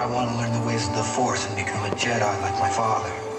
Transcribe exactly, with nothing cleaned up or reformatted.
I want to learn the ways of the Force and become a Jedi like my father.